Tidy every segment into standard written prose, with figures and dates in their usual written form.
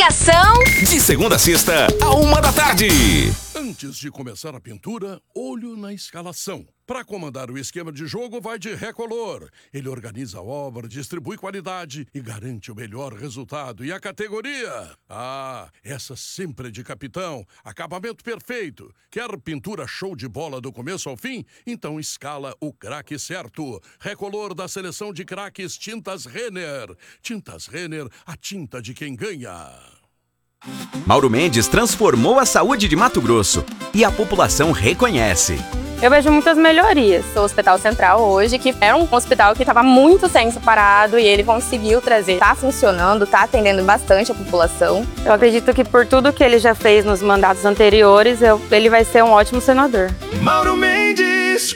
Redação. De segunda a sexta, à 1h da tarde. Antes de começar a pintura, olho na escalação. Para comandar o esquema de jogo, vai de Recolor. Ele organiza a obra, distribui qualidade e garante o melhor resultado. E a categoria? Essa sempre de capitão. Acabamento perfeito. Quer pintura show de bola do começo ao fim? Então escala o craque certo. Recolor da seleção de craques Tintas Renner. Tintas Renner, a tinta de quem ganha. Mauro Mendes transformou a saúde de Mato Grosso e a população reconhece. Eu vejo muitas melhorias. O Hospital Central hoje, que era um hospital que estava muito tempo parado e ele conseguiu trazer. Está funcionando, está atendendo bastante a população. Eu acredito que por tudo que ele já fez nos mandatos anteriores, ele vai ser um ótimo senador. Mauro Mendes,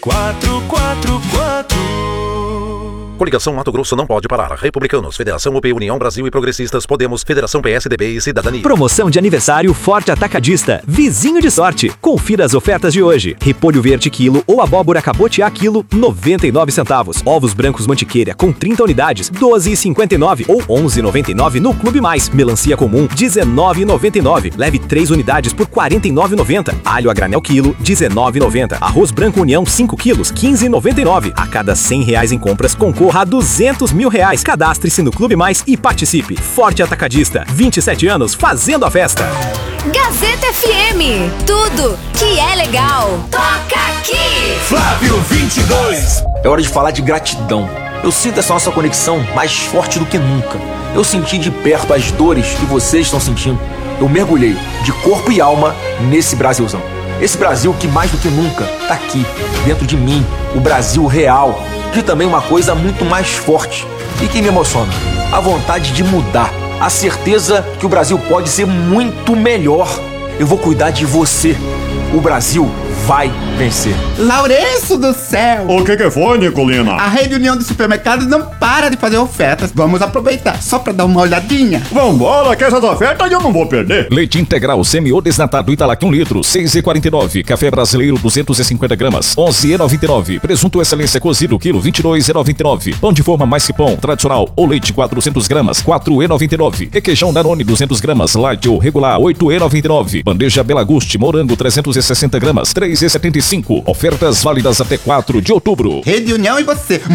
444. Coligação Mato Grosso não pode parar. Republicanos, Federação UP, União Brasil e Progressistas, Podemos, Federação PSDB e Cidadania. Promoção de aniversário Forte Atacadista. Vizinho de sorte. Confira as ofertas de hoje. Repolho verde quilo ou abóbora cabotiá quilo, 99 centavos. Ovos brancos mantiqueira com 30 unidades, 12,59 ou 11,99 no Clube Mais. Melancia comum, 19,99. Leve 3 unidades por 49,90. Alho a granel quilo, 19,90. Arroz branco União 5 quilos, 15,99. A cada R$100 em compras, concorra a R$200 mil. Cadastre-se no Clube Mais e participe. Forte Atacadista, 27 anos fazendo a festa. Gazeta FM, tudo que é legal. Toca aqui. Flávio 22. É hora de falar de gratidão. Eu sinto essa nossa conexão mais forte do que nunca. Eu senti de perto as dores que vocês estão sentindo. Eu mergulhei de corpo e alma nesse Brasilzão. Esse Brasil que mais do que nunca tá aqui, dentro de mim, o Brasil real. E também uma coisa muito mais forte e que me emociona: a vontade de mudar, a certeza que o Brasil pode ser muito melhor. Eu vou cuidar de você. O Brasil vai vencer. Lourenço do céu! O que foi, Nicolina? A Rede União dos Supermercados não para de fazer ofertas. Vamos aproveitar, só pra dar uma olhadinha. Vambora, que essas ofertas eu não vou perder. Leite integral semi ou desnatado Italac 1 litro, 6,49. Café brasileiro 250 gramas, 11,99. Presunto excelência cozido quilo, 22,99. Pão de forma mais que pão, tradicional ou leite 400 gramas, 4,99. Requeijão Danone 200 gramas, light ou regular, 8,99. Bandeja Belaguste morango 360 gramas, 3,75. Ofertas válidas até 4 de outubro. Rede União e você.